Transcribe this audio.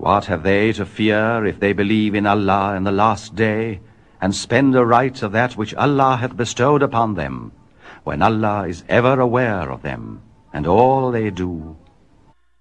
What have they to fear if they believe in Allah in the last day, and spend aright of that which Allah hath bestowed upon them, when Allah is ever aware of them, and all they do?